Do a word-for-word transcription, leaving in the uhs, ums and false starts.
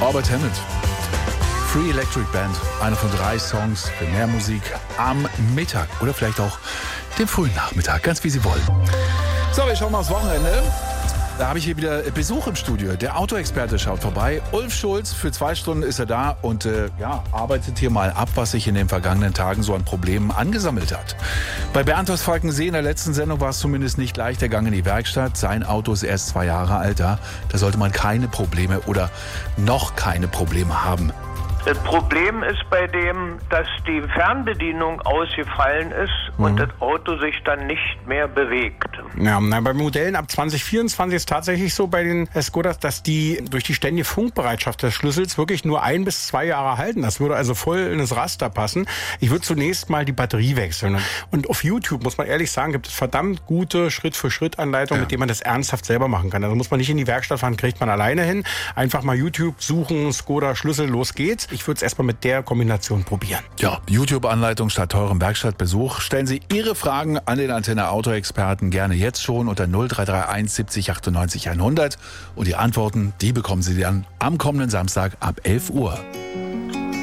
Albert Hammond. Free Electric Band, einer von drei Songs für mehr Musik am Mittag oder vielleicht auch den frühen Nachmittag, ganz wie Sie wollen. So, wir schauen mal aufs Wochenende. Da habe ich hier wieder Besuch im Studio. Der Autoexperte schaut vorbei. Ulf Schulz, für zwei Stunden ist er da und äh, ja, arbeitet hier mal ab, was sich in den vergangenen Tagen so an Problemen angesammelt hat. Bei Bernd aus Falkensee in der letzten Sendung war es zumindest nicht leicht. Der Gang in die Werkstatt. Sein Auto ist erst zwei Jahre alt. Da, da sollte man keine Probleme oder noch keine Probleme haben. Das Problem ist bei dem, dass die Fernbedienung ausgefallen ist mhm. und das Auto sich dann nicht mehr bewegt. Ja, na, bei Modellen ab zwanzig vierundzwanzig ist es tatsächlich so bei den Skodas, dass die durch die ständige Funkbereitschaft des Schlüssels wirklich nur ein bis zwei Jahre halten. Das würde also voll in das Raster passen. Ich würde zunächst mal die Batterie wechseln. Und auf YouTube, muss man ehrlich sagen, gibt es verdammt gute Schritt-für-Schritt-Anleitungen, ja. mit denen man das ernsthaft selber machen kann. Also muss man nicht in die Werkstatt fahren, kriegt man alleine hin. Einfach mal YouTube suchen, Skoda, Schlüssel, los geht's. Ich würde es erstmal mit der Kombination probieren. Ja, YouTube-Anleitung statt teurem Werkstattbesuch. Stellen Sie Ihre Fragen an den Antenne Auto-Experten gerne jetzt schon unter null drei drei eins siebzig achtundneunzig hundert. Und die Antworten, die bekommen Sie dann am kommenden Samstag ab elf Uhr.